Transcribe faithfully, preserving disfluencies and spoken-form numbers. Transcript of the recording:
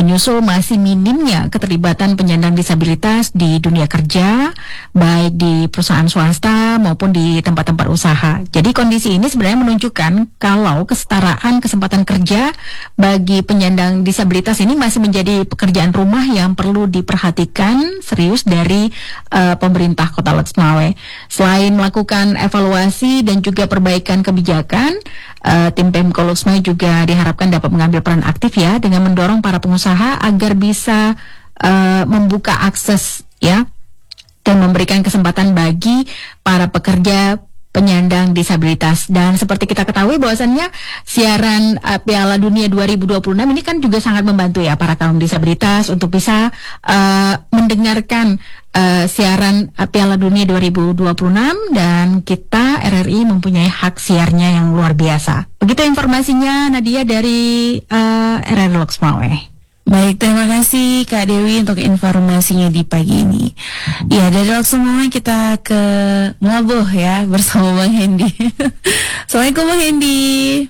penyusul masih minimnya keterlibatan penyandang disabilitas di dunia kerja, baik di perusahaan swasta maupun di tempat-tempat usaha. Jadi kondisi ini sebenarnya menunjukkan kalau kesetaraan kesempatan kerja bagi penyandang disabilitas ini masih menjadi pekerjaan rumah yang perlu diperhatikan serius dari uh, pemerintah Kota Loks Mawai. Selain melakukan evaluasi dan juga perbaikan kebijakan, uh, tim Pemko Loks Mawai juga diharapkan dapat mengambil peran aktif ya dengan mendorong para pengusaha agar bisa uh, membuka akses ya dan memberikan kesempatan bagi para pekerja penyandang disabilitas. Dan seperti kita ketahui bahwasannya siaran uh, Piala Dunia dua ribu dua puluh enam ini kan juga sangat membantu ya para kaum disabilitas untuk bisa uh, mendengarkan uh, siaran uh, Piala Dunia dua ribu dua puluh enam, dan kita R R I mempunyai hak siarnya yang luar biasa. Begitu informasinya Nadia dari uh, R R I Loks Mawai. Baik, terima kasih Kak Dewi untuk informasinya di pagi ini. Ya, dari Loks Mawai kita ke Melabuh ya bersama Bang Hendy. Assalamualaikum Bang Hendy.